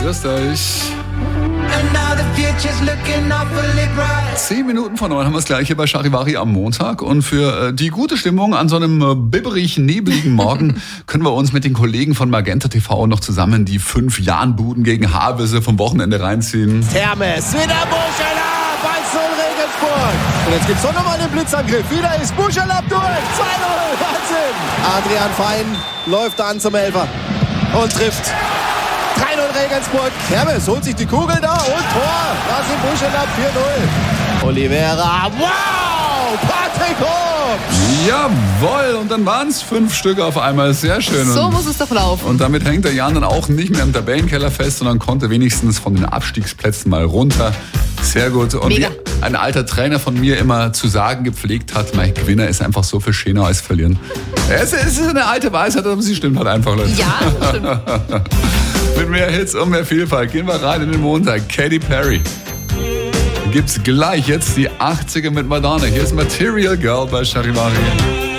Grüßt euch. 10 Minuten vor 9 haben wir es gleich hier bei Charivari am Montag. Und für die gute Stimmung an so einem bibberig, nebligen Morgen können wir uns mit den Kollegen von Magenta TV noch zusammen die 5 Jahnbuden gegen Havelse vom Wochenende reinziehen. Termes, wieder Buschelab, 1-0 Regensburg. Und jetzt gibt's doch nochmal den Blitzangriff. Wieder ist Buschelab durch. 2-0, Wahnsinn. Adrian Fein läuft an zum Elfer und trifft. 3-0 Regensburg. Termes holt sich die Kugel da und Tor. Rasim Buschelab 4-0. Oliveira, wow, Patrick Hoch. Jawohl, und dann waren es 5 Stück auf einmal. Sehr schön. So muss es doch laufen. Und damit hängt der Jan dann auch nicht mehr im Tabellenkeller fest, sondern konnte wenigstens von den Abstiegsplätzen mal runter. Sehr gut. Und Mega. wie ein alter Trainer von mir immer zu sagen gepflegt hat, mein Gewinner ist einfach so viel schöner als verlieren. Es ist eine alte Weisheit, aber sie stimmt halt einfach, Leute. Ja, stimmt. Mit mehr Hits und mehr Vielfalt gehen wir rein in den Montag. Katy Perry. Gibt's gleich jetzt die 80er mit Madonna. Hier ist Material Girl bei Charivari.